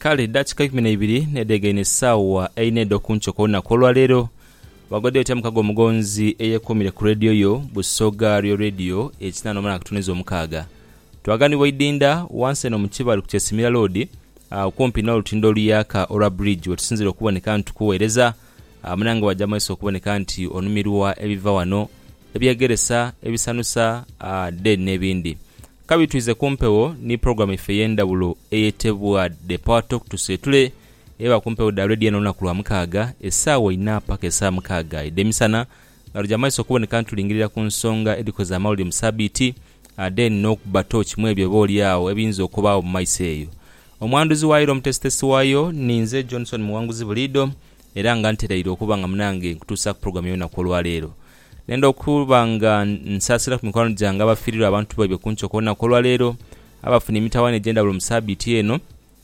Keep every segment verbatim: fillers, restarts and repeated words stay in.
kale dakika ikumi na ibiri nedegene sawa einedo kunchoko na kolwa lero bagode otamukago omugonzi eyekomire ku radio yo Busoga Rio Radio ekinano mwana kutuneza omukaga twagani waidinda once no mukibali ku Chesimira Road okumpi uh, na lutindo luyaka Ora Bridge wetusinzira okuboneka nti kuweereza amunanga uh, wajama iso okuboneka nti onumirwa ebiva wano ebyegeresa ebisanusa uh, den nebindi kabituize kumpewo ni program ifeyenda bulo eyetebwa The Power Talk tusetule eba kumpewo da radio na kulwa mukaga esawa inapa kesa mukaga edemisana narujama iso kuboneka nti lingirira ku nsonga edikoza amawuli musabiti uh, den nokubato kimwebyo boli yawo ebinzo okubawo mu maiseyo omwanduzi wairo mtestesi wayo ninze Johnson Muwanguzi Bulido era nga ntereiro okubanga munange kutusa ku program yona kolwa lero nenda okubanga nsasira ku mikwano janga abafirira abantu babye kunchoko na kolwa lero abafuni mitawane genda bulu musabiti eno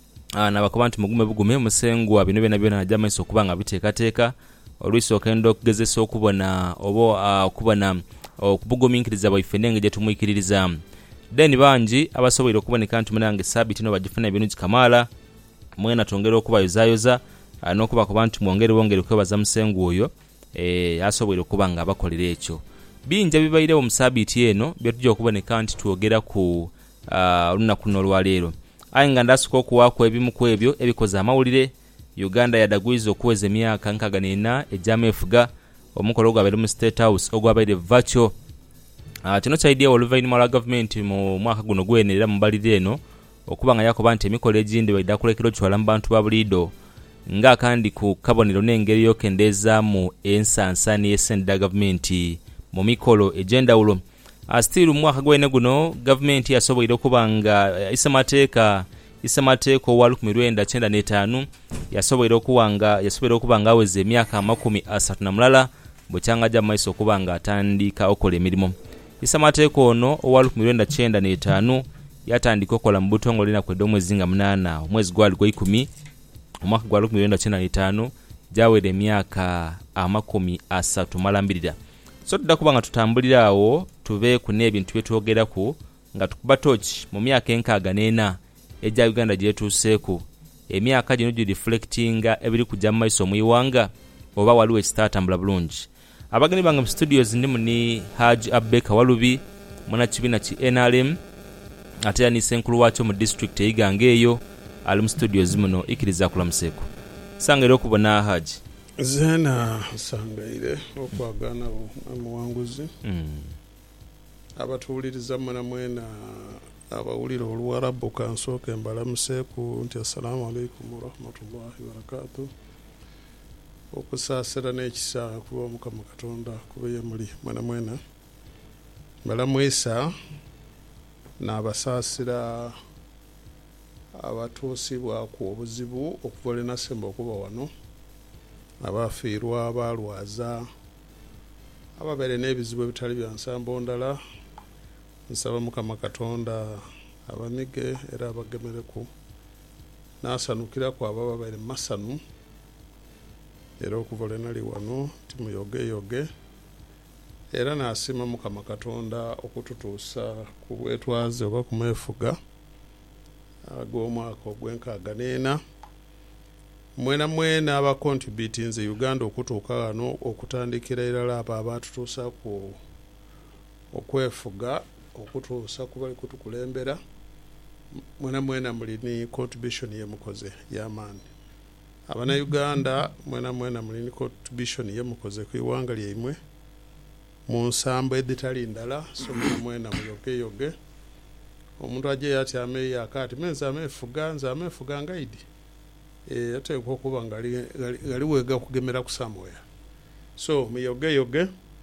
na bakobantu mugume bugume musengu abino bena byona najama iso kubanga bitekateka olwiso okendo kugezesa okubona obo okubona okubuguminkiriza bayifenenge je tumwikiririza deni banji abasobole okuboneka nti munange sabiti no bagifuna ibintu kikamala mwena tongera okuba yozayoza nokuba ku bantu mwongere bongere kwebaza musengu oyo eh asobole okubanga bakolera ekyo binja bibaire omusabiti eno byatujja okuboneka nti tuogera ku uh, luna kuno lwalero ayinga ndasuko kuwako ebimu kwebyo ebikoza amawulire Uganda yadagwizo kuweza emyaka nkaga nina ejama efuga omukolo gwabere mu State House ogwabaire virtual uh, kino kyaidia oluvainuma lwa government mu mwaka guno gwenerera mu balire eno okubanga yakoba nti emikolo egindi baida kulekero chwala mu bantu babulido nga kandi ku kabonero n'engeri yokendeza mu ensansani yesenda government mu mikolo agenda ulo astiru mwaka gwene guno government yasoboire okubanga isamateeka isamateeko wa lukumi lwenda kyenda n'etaano yasoboire okuwanga yasoboire okubanga aweze emyaka makumi asatu na mulala bukyanga jja maiso okubanga atandika okola emirimu isamateeko ono owa lukumi lwenda kyenda n'etaano yatandika okola mu butongole na kwedde omwezi nga munana omwezi gwali gwa ikumi omwaka gwa lukumi lwenda kyenda n'etaano jawere emyaka amakumi asatu malambirira so tudda kubanga tutambulira awo tube ku n'ebintu byetwogerako nga tukuba tochi mu myaka enkaaga n'ena ejja Uganda gyetuuseeko emyaka gino gi reflectinga ebiri kujja mu maiso mu iwanga oba waliwo ekitatambula bulungi abageni bange mu studios ndimu ni Haji Abeka Walubi mwana kibina ki N R M ate ya ni senkulu wacho mu district eyiganga eyo ali mu studios muno ikiriza kula museko sangere okubona Haji zena sangaire okwagana Muwanguzi mm. abatuliriza mwana mwena abawulira oluwarabu kansoke mbalamuseku nti assalamu alaikum wa rahmatullahi wa barakatuh okusasira n'ekisa kuba Mukama Katonda kubeye muli mwana mwena balamwesa n'abasasira abatuusibwa ku obuzibu okuvola nasemba okuba wano abafiirwa abalwaza ababere n'ebizibu ebitali bya nsambo ndala nsaba Mukama Katonda abamige era abagemereku n'asanukira ku abo ababere masanu era okuvola nali wano timuyoge yoge era n'asima Mukama Katonda okututuusa ku bwetwaze oba kumwefuga ag'omwaka ogw'enkaaga n'ena mwena mwena aba contributing ze Uganda okutuuka wano okutandikira irala abo abatutuusa ku okwefuga okutuusa ku bali kutukulembera mwena mwena mulini contribution ye mukoze y'amaani abana Uganda mwena mwena mulini contribution ye mukoze ku iwanga lyemwe mu nsambo editali ndala so mwena mwena muyoge yoge omuntu aje yati ame yakati menza amefuga nza amefuga ngaidi eh ate ko kuba ngali ngali wega kugemera ku somewhere so muyoge yoge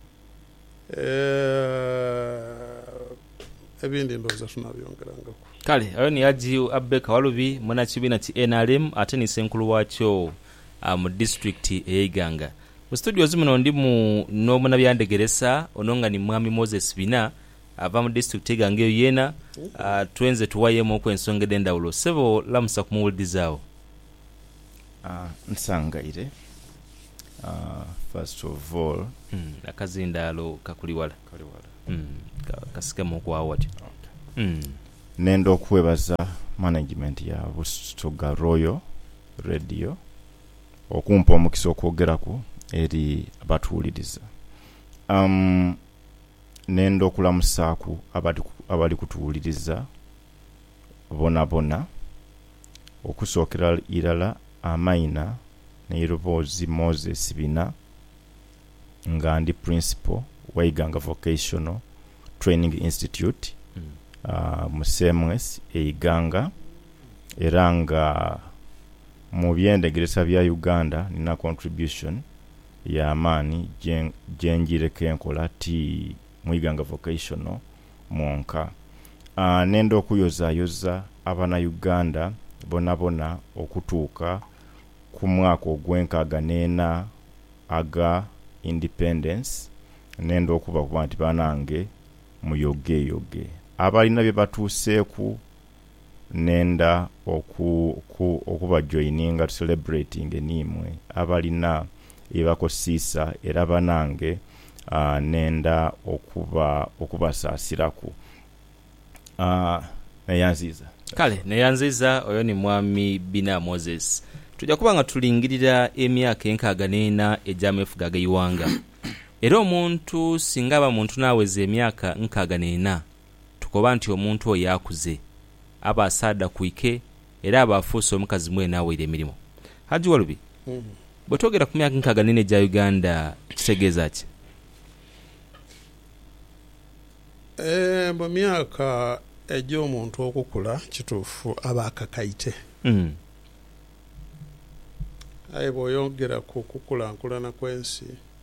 eh ebindi ndoza tunabyongeranga kale ayo ni Haji Abeka Walubi mwana kibina ki N R M ate ni senkulu wacho mu district eyiganga mu studio zimuno ndi mu no muna byandegeresa ononga ni Mwami Moses Bina ava mu district eyiganga eyo yena uh, twenze tuwayemo ku ensonga denda ulo sebo lamusa kumuwulizaawo ah uh, nsangaire ah uh, first of all mm akazindalo kakuliwala kaliwala mm kasikemo kwa wati okay mm nendo okwebaza management ya Busoga Royal Radio okumpa omukisa okwogeraku eri abatuwuliriza. Um, nendo okulamusaaku abali, abali kutuwuliriza bona bona okusookera irala Amaina Nairobozi Moses Bina nga ndi principal Waiganga Vocational Training Institute mm. uh, Musemwes Eiganga era nga mu byendegeresa bya Uganda nina contribution ya amani jenjire kenkola ti Muiganga Vocational monka. Uh, nendo okuyoza yoza abana Uganda bona bona okutuuka ku mwaka ogwenkaaga n'ena aga independence nendo okuba kuba nti banange muyoge yoge abalina bye batuuseeku nenda oku, oku, okuba joininga celebrating enimwe abalina ebakosiisa era banange uh, nenda okuba okubasaasiraku. Uh, neyanziza kale neyanziza oyo ni mwami Bina Moses. Tujja kuba nga tulingirira emyaka enkaaga n'ena ejamefuga ag'eiwanga era omuntu singa aba muntu naaweza emyaka nkaaga n'ena tukoba nti omuntu oyo akuze aba asaada kuike era aba afuuse omukazi mwe naawera emirimu. Haji Walubi mm. bwe twogera ku myaka nkaaga n'ena egya Uganda kitegeeza ki? Eh, mu myaka egy'omuntu okukula kituufu aba akakaite mm. aye bw'oyongera ku kukulankulana kw'ensi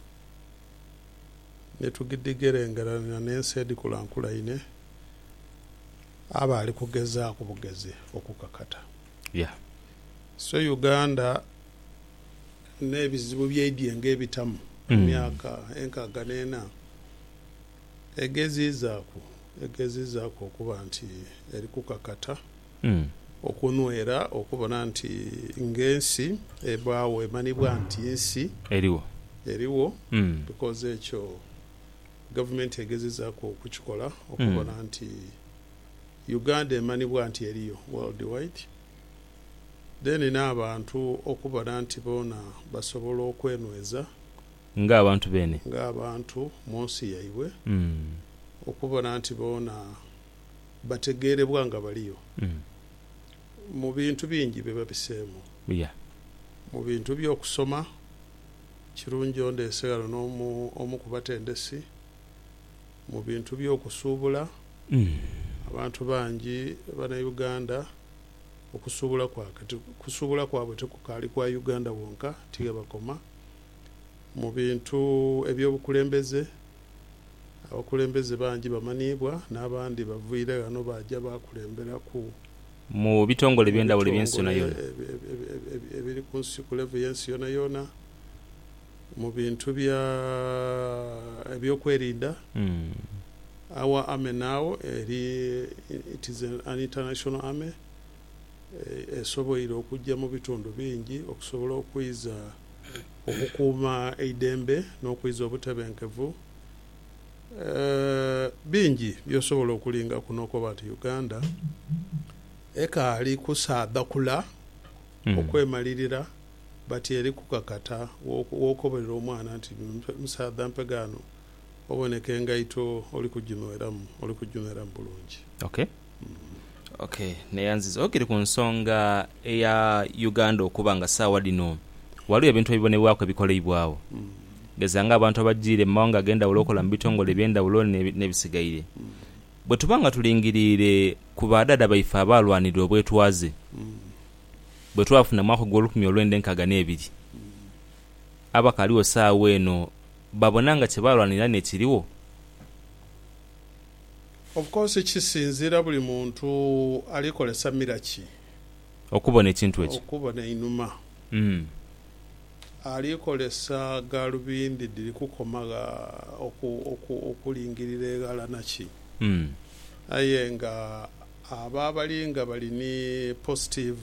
ne tugidigerengerana n'ensi edikulankulaine aba ali kugezaako bugezi okukakata. Yeah. So Uganda n'ebizibu by'edyenga ebitamu mu mm. myaka enkaaga n'ena egezizaako egezizaako okuba nti eri kukakata mm. okunwera okubona nti ng'ensi ebaawo emanibwa nti ensi eriwo eriwo mm. because ekyo government egezizaako okukikola okubona mm. nti Uganda emanibwa nti eriyo worldwide then n'abantu okubona nti boona basobola okwenweza ng'abantu bene ng'abantu mu nsi yaibwe mm. okubona nti boona bategeerebwa nga baliyo mm. mu bintu bingi beba biseemu yeah. mu bintu by'okusoma kirungi ondeesegalo n'omu omu ku batendesi mu bintu by'okusuubula mm. abantu bangi bana Uganda okusuubula kwa kati kusuubula kwabwe tekukaali kwa Uganda wonka tiga bakoma mu bintu ebyobukulembeze abakulembeze bangi bamanibwa n'abandi bavuire gano bajja bakulembera ku mu bitongole by'endawulo by'ensi yona yona ebiri ku nsi ku level y'ensi yona yona mu bintu bya ebyokwerinda mm. our army now eri it is an international army esoboire okujja mu bitundu bingi okusobola okwiza okukuuma eidembe n'okwiza obutebenkevu uh, bingi byosobola okulinga kuno ko bati Uganda ekaali kusaada kula mm. okwemalirira bati eri kukakata wokoberera omwana nti musaada mpegano oboneke ngaito oli kujunweramu oli kujunweramu bulungi. Okay mm. Okay neyanziza okiri ku nsonga eya Uganda okuba nga saawa dino waliwo ebintu ebibonebwako ebikoleibwawo mm. gezanga abantu abajjire mawanga agenda ulokola mbitongole byendawulo nebisigaire mm. bwe tubanga tulingirire ku badada baifa abalwanirira obwetwaze mm. bwe twafuna mwaka gw'olukumi olwenda enkaaga n'ebiri mm. abakaliwo saawa eno babonanga kye balwanira nekiriwo. Of course kisinzira buli muntu alikolesa miraki okubona ekintu ekyo okubona inuma mm. alikolesa galubindi diri kukomaga oku, oku, okulingirira egala naki mm. aye nga ababalinga balini positive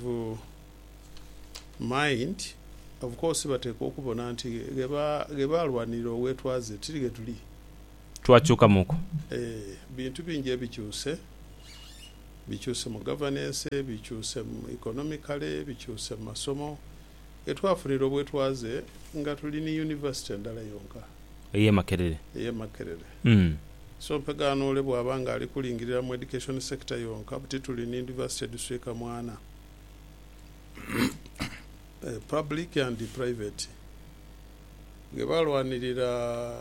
mind of course bateeka okubona nti geba gebalwanira owetwaze tiri getuli twakyuka muko eh bintu bingi ebikyuse bikyuse mu governance, bikyuse mu economically, bikyuse mu masomo. Etwafunira obwetwaze nga tuli ni university endala yonka. Eye Makerere. Eye Makerere. Mm. So mpegano ole bwabanga ali kulingirira mu education sector yonka buti tuli ni university district mwana. uh, public and private. Gebalwanirira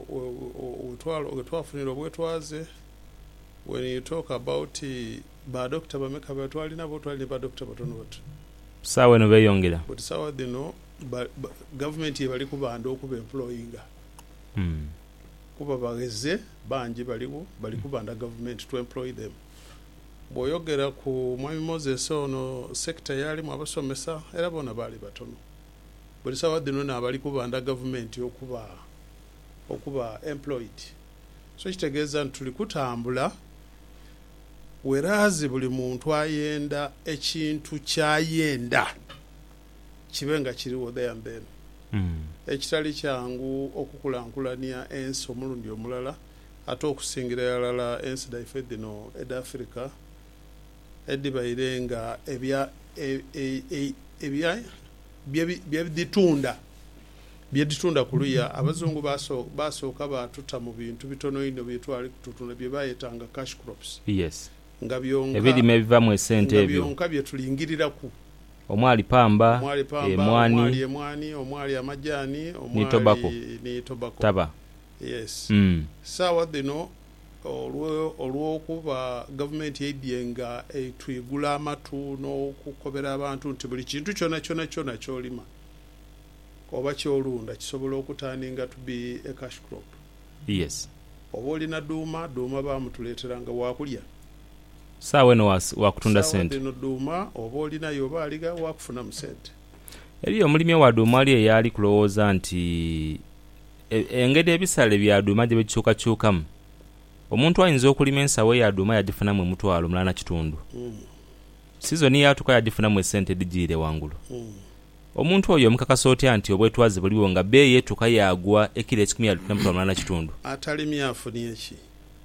utwalo twafunira obwetwaze. When you talk about uh, ba doctor bameka batwali nabo twali ba doctor batono batu. Sawa no beyongera. But sawa dino ba, ba, government yebali kubanda okuba employinga. Mm. Kuba bageze banji baliwo bali kubanda government to employ them. Boyogera ku Mwami Moses ono sector yali mu abasomesa era bona bali batono. But sawa dino na bali kubanda government okuba okuba employed. So kitegeeza nti tuli kutambula werazi buli muntu ayenda ekintu kyayenda kibenga kiriwo there and then. Mm. Ekitali kyangu okukulankulania ensi omulundi omulala ate okusingira yalala ensi daife dino ed Africa edibayirenga ebya ebya byebitunda byeditunda kuluya abazungu baso basooka batuta mu bintu bitono ino byetwali kututunda bye bayetanga cash crops. Yes. Nga byonka ebirime biva mu esente ebyo byonka byetulingirira ku omwali pamba, omwali pamba emwani, omwali emwani omwali amajani omwali ni tobacco. ni tobacco taba. Yes. Mm. Sawa dino olwo olwokuba government yedyenga etwigula amatu n'okukobera abantu nti buli kintu kyona kyona kyona kyolima oba kyolunda kisobola okutandinga to be a cash crop. Yes. Oba olina duuma duuma bamutuleeteranga wakulya. Sawa no wakutunda sente. Sawa dino duuma oba olina yoba aliga wakufuna mu sente. Eriyo omulimi wa duuma ali eyali kulowooza nti engeri ebisale bya duuma gye bikyukakyukamu omuntu ayinza okulima ensawo ya duuma yagifunamu emutwalo mulana kitundu. Mm. Sizoni yatuka yagifunamu esente digiire wangulu. Mm. Omuntu oyo omukakasa otya nti obwetwaze buliwo nga beeyi etuka yagwa ekiro ekikumi yatuna mutwalo mulana kitundu. Atalimi afuni eki.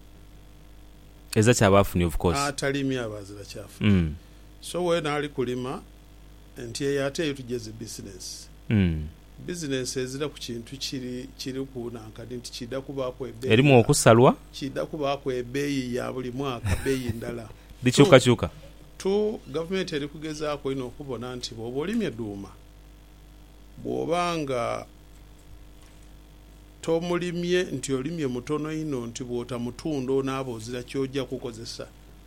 Eza kyabafuni of course. Atalimi abazira kyafuni. Mm. So wena ali kulima nti yate yetugeze business. Mm. Business ezira ku kintu kiri kiri kunanka nti kida kuba ku ebbeeyi. Erimu okusalwa kida kuba ku ebbeeyi ya buli mwaka beeyi ndala. Dikyuka kyuka. Tu government eri kugezaako ino okubona nti bw'oba olimye duuma bw'obanga tomulimye nti olimye mutono ino nti bw'ota mutundo onaaba ozira kyojja kukozesa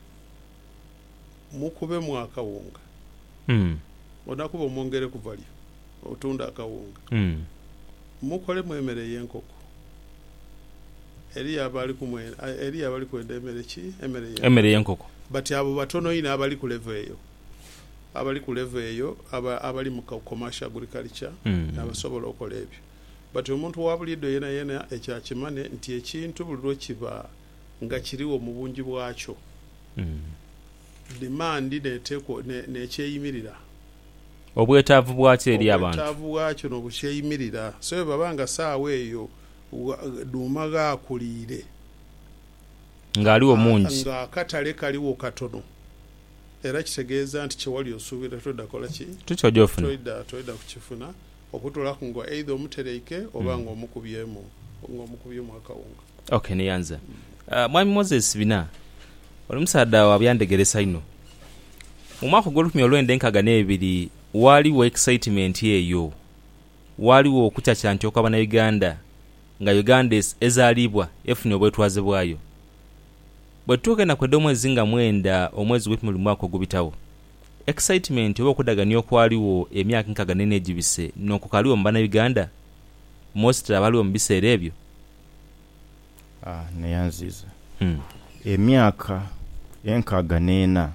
mukube mwakawunga. Mm. Onakuba omwongere ku value otunda akawunga. Mm. Mukole mwemere y'enkoko eri abali kumwe eri abali kwenda emere ki emere y'enkoko. Emere y'enkoko. But abo batono ina abali ku level eyo abali ku level eyo aba, abali mu commercial agriculture. Mm. Nabasobola okola ebyo. But omuntu wabulido yena yena ekyakimane nti ekintu buliro kiba nga kiriwo mu bungi bwakyo. Mm. Demand neteko nekyeyimirira. Obwetaavu bwakyo eri abantu. Obwetaavu bwakyo n'obukyeyimirira. So babanga saawa eyo duuma gaakuliire ng'aliwo mungi nga katale kaliwo katono era kitegeeza nti kyewali osuubira todda kola ki tukyojja ofuna toyidda toyidda kukifuna okutulako nga either omutereike oba nga omukubyemu ng'omukubyemu akawunga. Okay, neyanza. Uh, Mwami Moses Bina omusaadde wabyandegeresa ino mu mwaka gw'olukumi olwenda enkaaga n'ebiri waliwo excitement eyo waliwo okukyakya nti okwaba na Uganda nga Uganda ezaalibwa efunye obwetwaze bwayo. Bwe tugenda kwedda omwezi nga mwenda omwezi gw'ekumi mu mwaka ogubitawo excitement oba okudagania okwaliwo emyaka enkaaga n'ena egibise n'okukaliwo mu bannayuganda most abaliwo mu biseera ebyo. Ah, neyanziza. Hmm. Emyaka enkaaga n'ena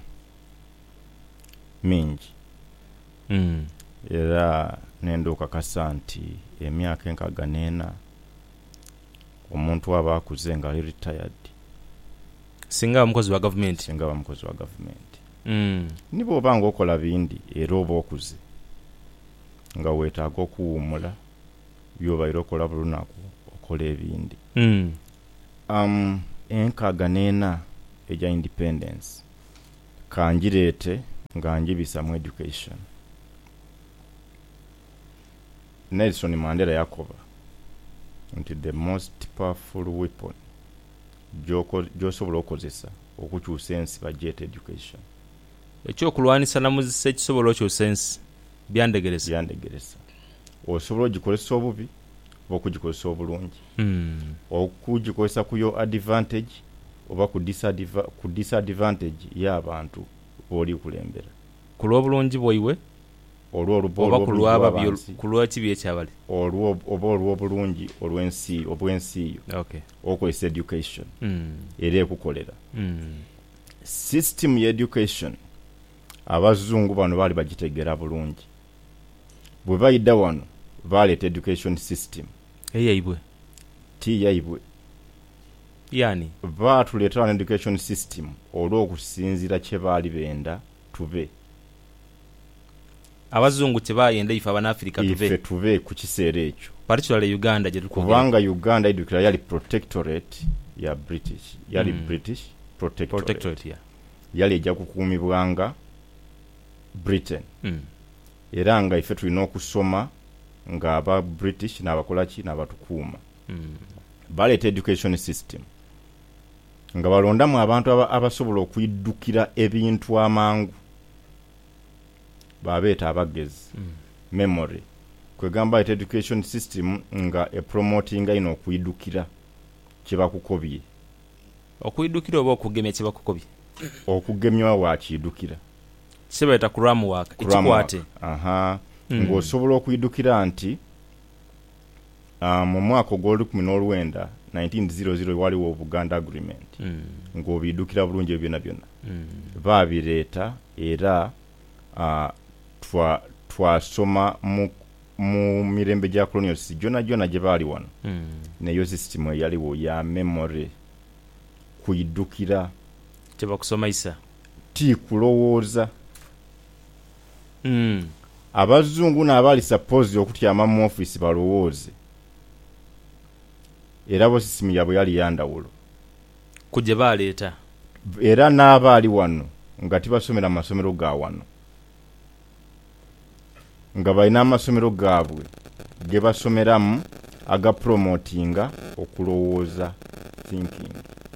mingi. Mm. Era nendoka kasa nti emyaka enkaaga n'ena omuntu aba akuze nga ali retired. Singa omukozi wa government. Singa omukozi wa government. Mm. Nibo obanga okola bindi era oba okuze nga weetaaga okuwummula byobaire okola bulunaku okola ebindi. Mm. Um, enkaaga n'ena eja independence kanjireete nga njibisa mu education. Nelson Mandela yakoba nti the most powerful weapon gy'osobola okukozesa okukyusa ensi bagyeta education. ekyokulwanisa namuzisa ekisobola okyusa ensi byandegeresa byandegeresa osobola ogikozesa obubi oba okugikozesa obulungi. mm. okugikozesa ku yo advantage oba ku disadva- ku disadvantage y'abantu b'oli kulembera ku lw'obulungi bwaiwe oba ku lw'aba ku lw'ekibi ekyabali olwo oba olw'obulungi olw'ensi obw'ensi yo okay. okozesa education mm. era ekukolera mm. system ya education abazungu bano baali bagitegeera bulungi bwe bayidda wano baleeta education system eyaibwe ti yaibwe yani baatuleetera wano education system olw'okusinziira kye baali benda tube abazungu tebayenda ife abanafrika ife tuve tube ku kiseera ekyo particularly Uganda gye tukubanga kubanga Uganda edukira yali protectorate ya British yali Mm. British protectorate, protectorate ya yali ejja kukuumibwanga Britain mm. era nga ife tulina okusoma nga aba British n'abakolaki n'abatukuuma mm. baleeta education system nga balondamu abantu aba- abasobola okuyiddukira ebintu amangu babeeta abagezi mm. memory kwegamba baleeta education system nga epromotinga ino okuyiddukira kye bakukobye okuyiddukira oba okugemya kye bakukobye okugemywa wakiyiddukira kisebaleta ku ram work ekikwate aha Mm. ng'osobola okuyiddukira nti uh, mu mwaka ogw'olukumi n'olwenda nineteen hundred waliwo Buganda agreement mm. ng'obiyiddukira bulungi ebyo byonna byonna mm. baabireeta era uh, twa twasoma mu mu mirembe gya colonials gyonna gyonna gye baali wano mm. neyo system eyaliwo ya memory kuyiddukira kye bakusomaisa ti kulowooza mm. abazungu n'abaali suppose okutyama mu office balowooze era bo system yabwe yali yandawulo kuje baleeta era n'abaali wano nga tibasomera amasomero ga wano nga balina amasomero gaabwe ge basomeramu aga promotinga okulowooza thinking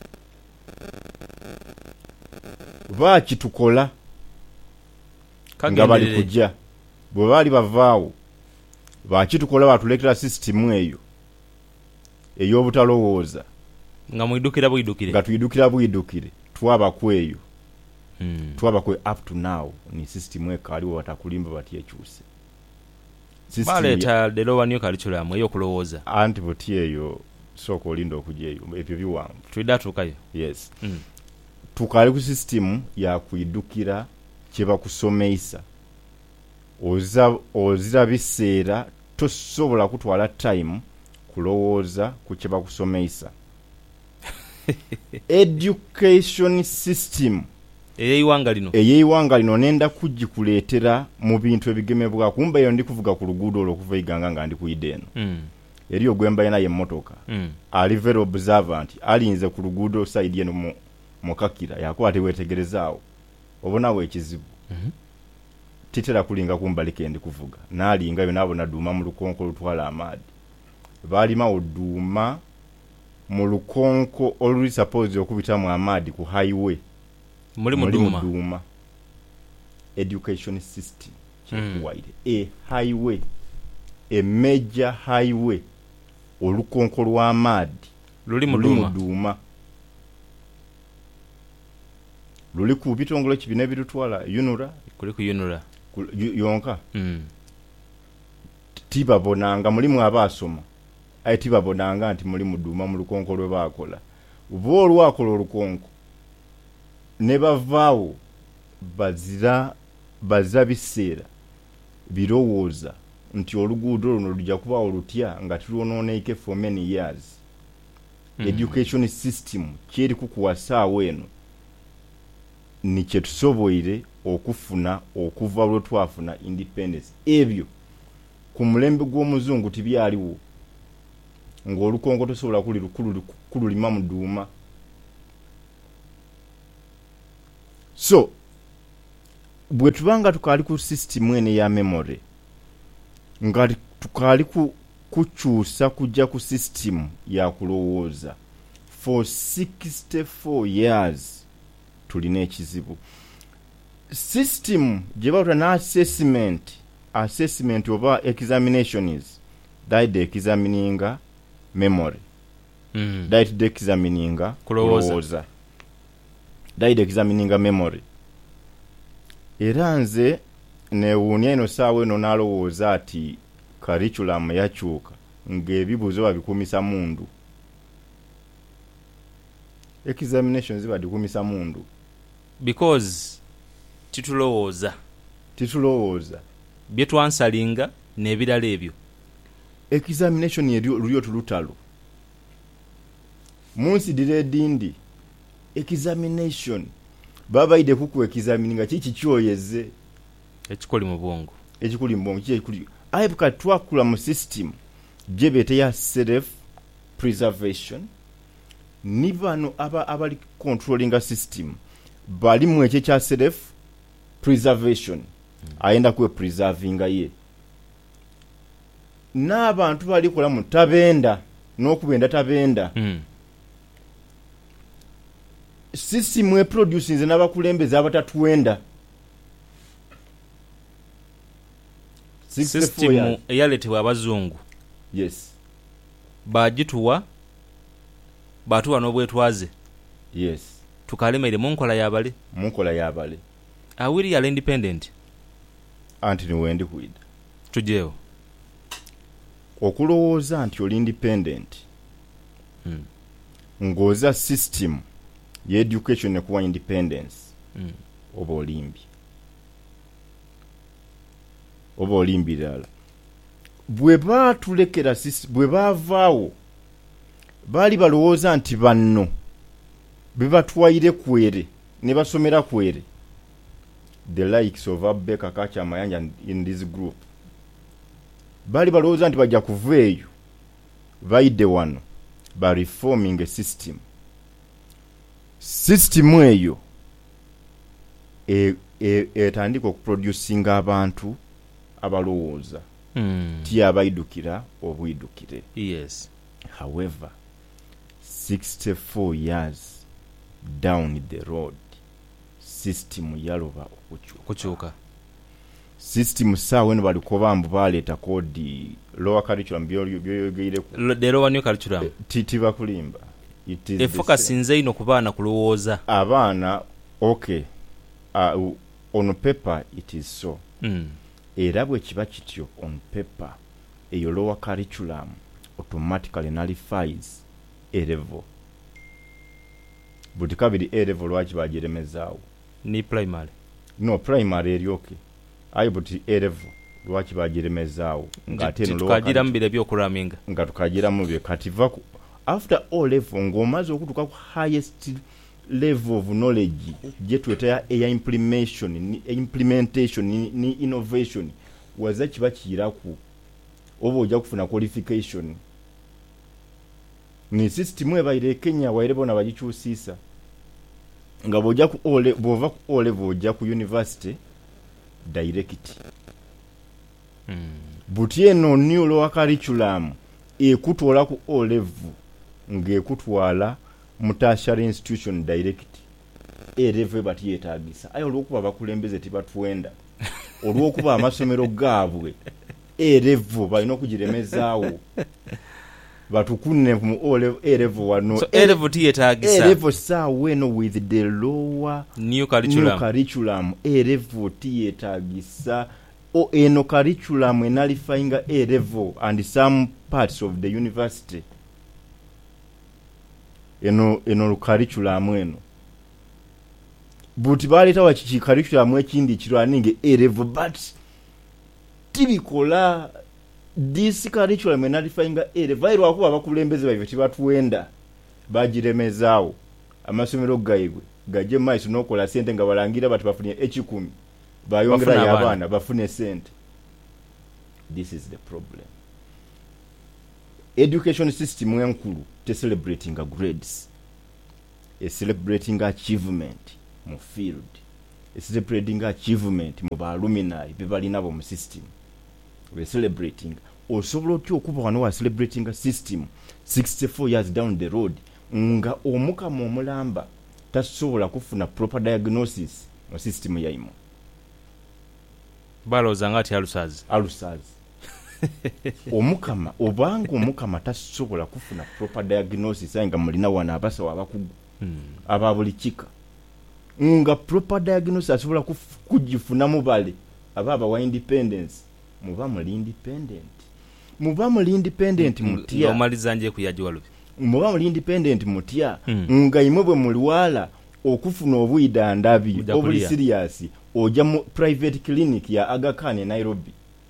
baakitukola nga bali kujja bwe baali bavaawo baakitukola batulekera sisitimu eyo ey'obutalowooza nga muyiddukira buyidukire nga tuyiddukira buyidukire twabakweyo mm. twabakwe up to now ni sisitimu ekaliwo batakulimba batyekyuse baleeta the lower new curriculum ey'okulowooza anti buti eyo sooka olinda okujja eyo ebyo biwanvu tulidde atuukayo yes mm. tukali ku sisitimu yakuyiddukira kye bakusomeisa oza ozira biseera tosobola kutwala time kulowooza ku kye bakusomeisa education system ey'eiwanga lino ey'eiwanga lino nenda kugikuleetera mu bintu ebigemebwa kumba eyo ndi kuvuga ku luguudo olwo okuva iganga nga ndi kuyidde eno mm. eri ogwemba yena y'emmotoka mm. ali very observant alinze ku luguudo side eno mu mukakira yakuba teweetegerezaawo obonawo ekizibu mm-hmm. titera kulinga kumbali kendi kuvuga naalinga yo nabona duuma mu lukonko lutwala amaadi baalimawo duuma mu lukonko oluli suppose okubitamu amaadi ku highway muli muduuma duuma education system kyekuwaire mm. a highway a major highway olukonko lw'amaadi luli luli muduuma muduuma luli ku bitongole kibina ebirutwala yunura kuli kuyunula ku- yu- yonka mm. tibabonanga mulimu abaasoma aye tibabonanga nti muli muduuma mu lukonko lwe baakola bo olwakola olukonko ne bavaawo bazira bazira biseera birowooza nti oluguudo luno lujja kubaawo lutya nga tulwonooneike for many years Mm. education system kyeri kukuwasaawo eno ni kye tusoboire okufuna okuva lwe twafuna independence ebyo ku mulembe gw'omuzungu tibyaliwo ng'olukonko tosobola kuli lukulu kululima mu duuma so bwe tubanga tukali ku system ene ya memory nga tukali ku kukyusa kujja ku system ya kulowooza for sixty-four years tulina ekizibu. System gye batuwa na assessment assessment oba examination is that examining memory mm. that examining kulowooza that examining memory. Era nze newuunya eno saawa eno nalowooza ati curriculum yakyuka ng'ebibuuzo babikumisa mundu, examinations babikumisa mundu because titulowooza titulowooza bye twansalinga n'ebirala ebyo. Examination lulyo tulutalo munsidira edindi examination babayide kuku examininga kiki kyoyeze ekikoli mu bwongo ekikuli mu bwongo kiki aibuka twakula mu system jebete ya self preservation nibano aba abali controlling a system bali mu eche cha self preservation mm. aenda kwe preserving ye n'abantu bali kola mu tabenda n'okubenda tabenda mm. system we producing ze n'abakulembeza abatatuwenda system eyaletebwa abazungu yes bagituwa batuwa n'obwetwaze yes tukalemere mu nkola yabale mu nkola yabale awiri yali independent anti ni wendi kwida tujeo okulowooza nti oli independent mm. ngoza system ye education ekuwa independence mm. oba olimbi oba olimbi lala bwe baatulekera bwe baavaawo baali balowooza nti banno be batwayire kwere ne basomera kwere the likes of Abeka Kacha Mayanja in this group baali balowooza nti bajja kuva eyo bayidde wano ba reforming a system system eyo etandika e, e okuproducing abantu abalowooza mm. ti abaidukira obwidukire. Yes. However, sixty-four years down the road system yaloba okukyuka system sawa weno balikoba mbu baleeta kodi lower curriculum byoyogeire ku the lower new curriculum titi bakulimba it is e focus nze ino ku baana kulowooza abaana okay uh, on paper it is so mm. era bwe kiba kityo on paper eyo lower curriculum automatically nullifies A level buti kabiri A level lwaki bajeremezaawo ni primary no primary eryoke ayi buti A level lwaki bajeremezaawo ngate no tukagira mbire byokuraminga nga tukagira mu bye kativa after O level ngomaze okutuka ku highest level of knowledge je tweta ya implementation ni implementation ni, ni innovation waza kiba kiraku obo ojja kufuna qualification ni system ebayire Kenya waire bona bagikyusisa nga bojja ku ole bova ku ole bojja ku university direct mm. butie no new lower curriculum ekutwala ku O level ngekutwala mu tertiary institution direct A level bati yetagisa ayo olwokuba bakulembeze tibatwenda olwokuba amasomero gaabwe A level balina okugiremezaawo batukune mu A level wano so A level tiyetagisa A level saa weno with the lower new curriculum new curriculum A level tiyetagisa o eno curriculum enalifying A level and some parts of the university eno eno curriculum eno buti baleta wachichi curriculum ekindi kirwaninge A level but tibikola this curriculum enalifying A level vairo akuba bakulembeze baive tibatuwenda bagiremezaawo amasomero gaibwe gaje maiso nokola sente nga balangira bati bafunye ekikumi bayongera yabana bafune sente. This is the problem. Education system enkulu te celebrating grades, a celebrating achievement mu field celebrating achievement mu ba alumni be balina bo mu system we celebrating osobola otyo okuba wano wa celebrating a system sixty-four years down the road nga omukama omulamba tasobola kufuna proper diagnosis mu system yaimo baloza ngati alusazi alusazi omukama obanga omukama tasobola kufuna proper diagnosis nga mulina wana abasawo abakugu hmm. ababulikika nga proper diagnosis asobola kujifuna mubale ababa wa independence muba muli independent muba muli independent mutia omalizanje kuyajiwalubi muba muli independent mutia hmm. nga imwe bwe muliwala okufuna obuyida ndabi obuli serious oja mu private clinic ya Aga Khan e Nairobi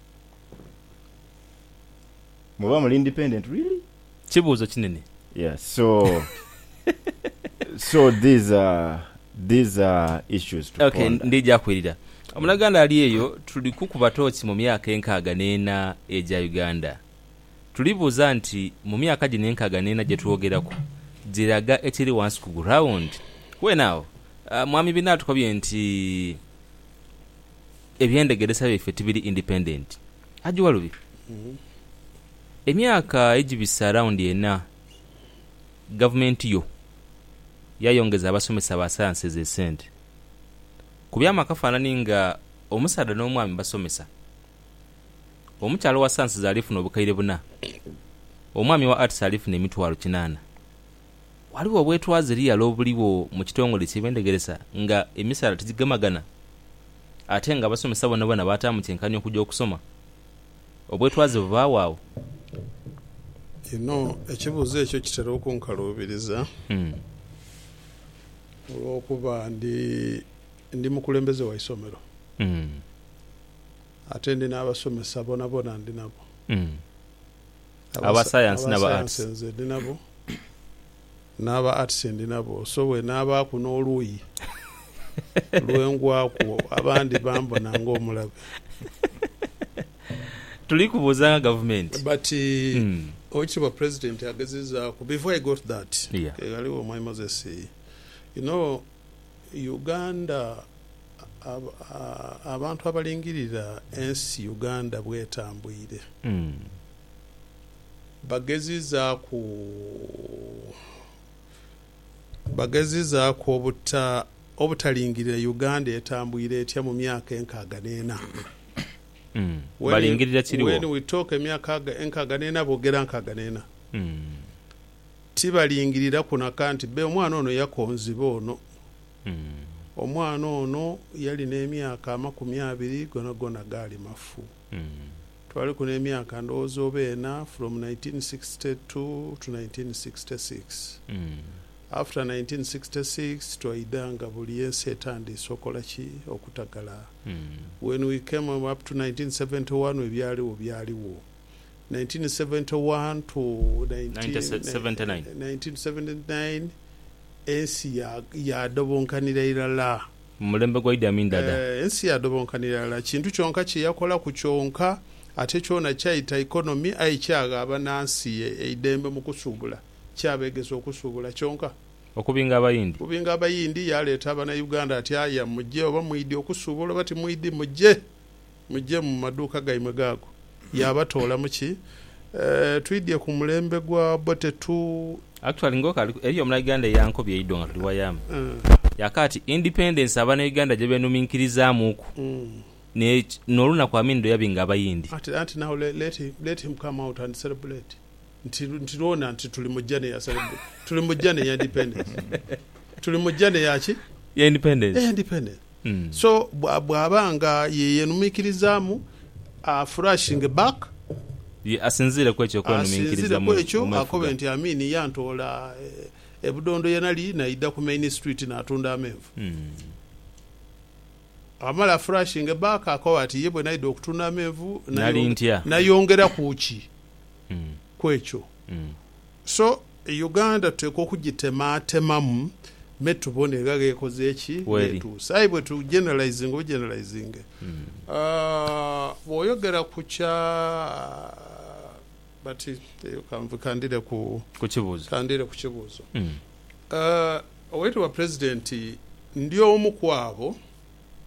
muba muli independent really kibuzo kinene yeah so so these are these are issues to okay ndija kwirira omunaganda ali eyo tuli kukuba tochi mu myaka enkaaga nena eja Uganda tulibuza nti mu myaka gine enkaaga nena gye tuwogerako ziraga ekiri once ku ground we now uh, mwami binatu kwabye nti ebyendegeresa biffe tibiri independent ajiwalubi mm-hmm. emyaka ejibisa around ena government yo yayongeza abasomesa ba sciences esente kubyama kafanani nga omusada n'omwami basomesa omukyalo wa sciences alifuna obukaire buna omwami wa arts alifuna emitwalo kinana waliwo obwetwaze liya lobuliwo mu kitongole ky'ebyendegeresa nga emisala tizigamagana ate nga basomesa bonna bonna batamu kyenkanya okujja okusoma obwetwaze bubawaawo you know ekibuuzo ekyo kitera okunkaluubiriza hmm. olw'okuba ndi ndi mukulembeze wa isomero hmm. ate ndi n'abasomesa bona bona ndi nabo hmm. aba science n'aba arts ndi nabo n'aba arts ndi nabo so we n'aba kuno oluyi lwengwako abandi bambona ng'omulabe tuli kubuuza government but mm. ochiba president agezeza ku before I got that yeah. aliwo my Moses you know Uganda ab, ab, abantu abalingirira ensi Uganda bwetambwire mm. bageziza ku bageziza ku obuta obutalingirira Uganda etambwire etya mu myaka enkaaga nena mm. balingirira kiriwo when we talk emyaka enkaaga nena bogera nkaaga nena mm. tibalingirira kuna kanti be omwana ono yakonziba ono mm. omwana ono yali n'emyaka amakumi abiri gona gona gali mafu mm. twali kuna emyaka ndowooza obeena from nineteen sixty-two to nineteen sixty-six mm. after nineteen sixty-six twaidanga buli ensi etandise okola ki okutagala mm. when we came up to nineteen seventy-one ebyaliwo byaliwo nineteen seventy-one to nineteen seventy-nine ensi yadobonkanira irala mulembe gwa Idi Amin Dada uh, ensi yadobonkanira irala kintu kyonka kyeyakola ku kyonka ate kyona kyayita economy ayikyaga abanansi eidembe mu kusuubula kyabegeza okusuubula kyonka okubinga abayindi kubinga abayindi yaleeta abana Uganda ati aya mujje oba muidi okusuubula bati muidi mujje mujje mu maduuka gaimwe gago yabatoola muki uh, twidye ku mulembe gwa Botetu actually ngoka eriyo muna Uganda yanko byeido nga tuli wayama uh, yakati independence abana Uganda gye benuminkirizamu uku mm. ne noluna kwa mindo yabinga abayindi ati ati now let, let, him, let him come out and celebrate ntirona nti tuli mujjane ya celebrate tuli mujjane ya independence tuli mujjane ya ki ya independence ya independence mm. so bwabanga yeyenumikirizamu a flashing back ye asinzire kwekyo kwa numikirizamu kwekyo akobe nti amini yantola e, ebudondo yenali naida ku main street natunda amenvu mm. amala flashing back akoba ati yebwe naida okutunda amenvu nayongera kuki mm. kwekyo mm. so Uganda teko kugitematemamu metubone gaga ekoze eki netu sai bwe tu generalizing o generalizing mm. uh boyogera kucha but kamvu kandire ku kuchibuzo kandire kuchibuzo mm. uh owetu wa president ndio omukwabo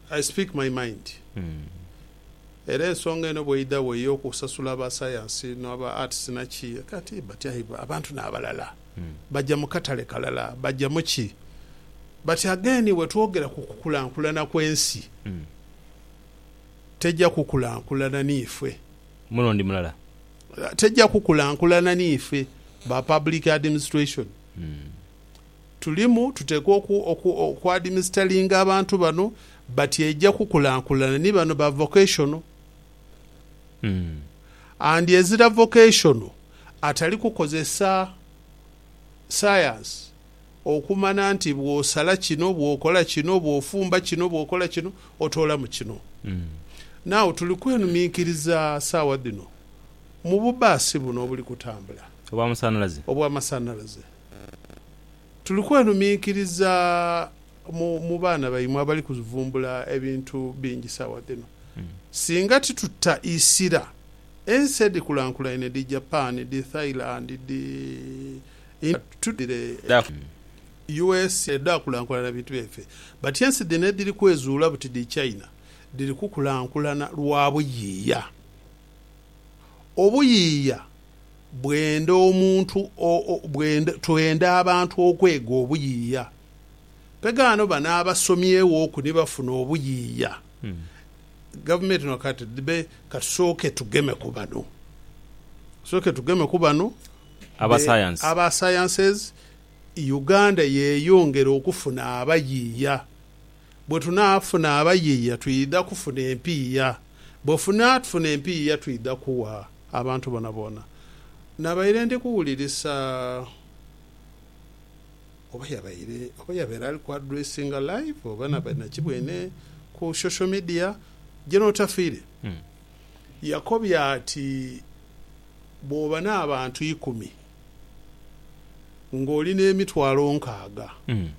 I speak my mind. Mm. Era ensonga eno bweyida weyo okusasula aba science n'aba arts naki kati batya abantu n'abalala Mm. bajja mu katale kalala bajja mu ki but again wetwogera ku kukulankulana kw'ensi Mm. tejja kukulankulana niifwe mulundi mulala tejja kukulankulana niifwe ba public administration. Mm. tulimu tuteekwa okwadministeringa abantu bano but ejja kukulankulana ni bano ba vocational. Mm. and ezira vocational atali kukozesa science okumana nti bw'osala kino bw'okola kino bw'ofumba kino bw'okola kino otoola mu kino. Mm. naawe tuli kwenumiikiriza saawa dino mu bubaasi buno obuli kutambula obw'amasanalaze obw'amasanalaze tuli kwenumiikiriza mu, mu baana bayimu abali kuvumbula ebintu bingi saawa dino. Mm. singa titutta isira ensi edikulankulanire di Japan di Thailand di tudire U S edakulankulana bintu byaffe but ensi dino ediri kwezuula buti di China diri kukulankulana lwa buyiiya. obuyiiya bwenda omuntu bwenda twenda abantu okwega obuyiiya pegaano bano abasomyewo oku ne bafuna obuyiiya. Mm. Government no kati dibe katusooke tugeme ku bano sooke tugeme ku bano aba science aba sciences. Uganda yeeyongera okufuna abayiiya bwe tunaafuna abayiiya tuyida kufuna empiiya bwefuna tufuna empiiya tuyida kuwa abantu bona bona. nabaire ndi kuwulirisa oba yabaire oba yabeera ali ku addressinga live oba nabaire nakibwene ku social media General Tafiire. Mm. yakobya ati bw'oba n'abantu ikumi ng'olina emitwalo nkaaga Mm.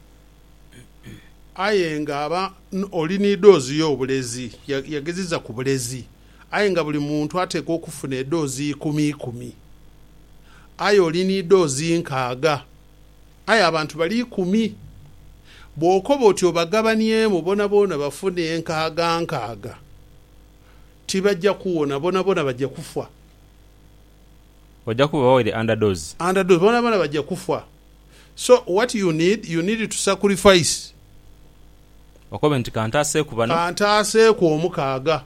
aye ng'aba olina edoozi y'obulezi yageziza ku bulezi aye nga buli muntu ateekwa okufuna edoozi ikumi ikumi aye olina edoozi nkaaga aye abantu bali ikumi bw'okoba oti obagabanyemu bona bona bafune enkaaga nkaaga tibajja kuwona bona bona bajja kufa ojja kuba bawere underdose underdose bona bona bajja kufa. So what you need you need to sacrifice okobe nti kantaase ku bano kantaaseeku omukaaga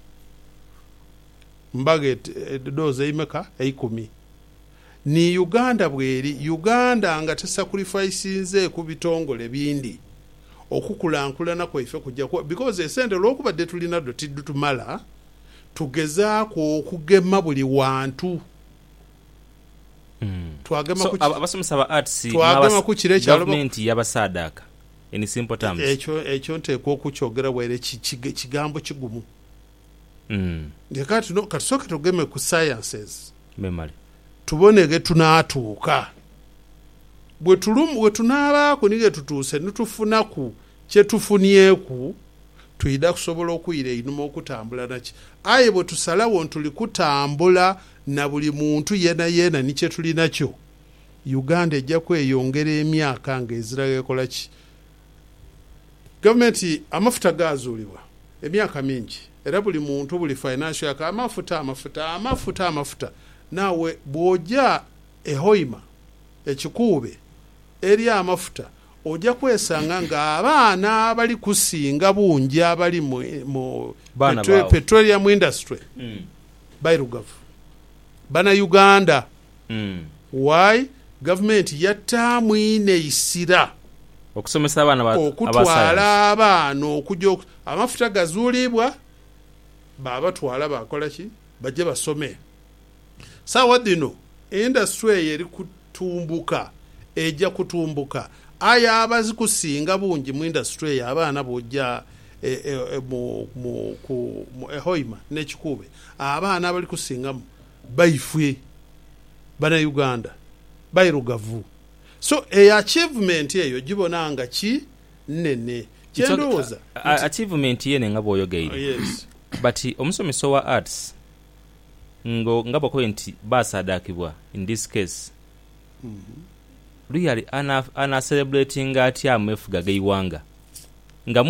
mbaga edoozi eimeka eikumi ni Uganda bweri Uganda nga tesacrificinze ku bitongole bindi okukulankulana kwaife kujja kuwa because esente olwokubadde tulina do tiddutumala tugezaako okugema buli wantu. Mm. twagema so ku abasomesa ba arts twagema ku kire kyalo government yabasaadaka in simple terms ekyo ekyo nteekwa okukyogera bwere kigambo kigumu. Mm. ndekati no katusooke tugeme ku sciences memory tubonege tunaatuuka bwe tulumu bwe tunaabaako nige tutuuse nitufunaku kyetufunieku tuyida kusobola okuyira einuma okutambula naki aye bwe tusalawo ntuli kutambula na buli muntu yena yena ni kye tuli nakyo Uganda ejja kweyongera emyaka ng'eziraga ekola ki. Gavumenti amafuta gaazuulibwa emyaka mingi era buli muntu buli financial yaka amafuta amafuta amafuta amafuta naawe bw'ojja ehoima ekikuube eri amafuta ojja kwesanga ng'abaana abali kusinga bungi abali mu, mu petro, petroleum industry mm. bairugavu bana Uganda. Mm. Why? Government yattaamu ineisira okusomesa abaana okutwala abaana okujja amafuta gazuulibwa baabatwala bakola ki bajje basome. Saawa dino industry eyo eri kutumbuka ejja kutumbuka aye abazi kusinga bungi mu industry eyo abaana bwojja e, e, e, mu, mu, ku, mu ehoima n'ekikuube abaana abali kusingamu baifwe bana Uganda bairugavu. So e achievement eyo gibona nga ki nene kyendowooza achievement yene nga bw'oyogeire. Oh, yes. But omusomesa wa arts ngo nga bw'okobe nti baasaadaakibwa in this case mm-hmm. really ana, ana celebrating atya amefuga g'eiwanga nga